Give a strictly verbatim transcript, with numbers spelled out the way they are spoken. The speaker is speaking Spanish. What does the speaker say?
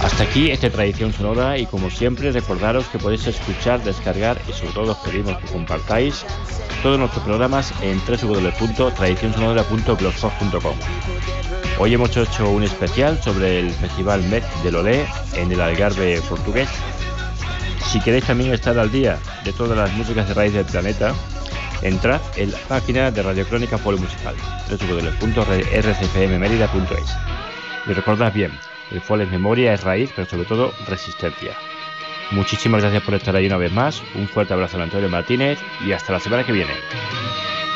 Hasta aquí esta tradición sonora y como siempre recordaros que podéis escuchar, descargar y sobre todo os pedimos que compartáis todos nuestros programas en doble u doble u doble u punto tradición sonora punto blogspot punto com. Hoy hemos hecho un especial sobre el Festival M E T del Olé en el Algarve portugués. Si queréis también estar al día de todas las músicas de raíz del planeta, entrad en la página de Radio Crónica Polimusical, doble u doble u doble u punto r c f m merida punto es. Y recordad bien, el folk es memoria, es raíz, pero sobre todo resistencia. Muchísimas gracias por estar ahí una vez más, un fuerte abrazo a Antonio Martínez y hasta la semana que viene.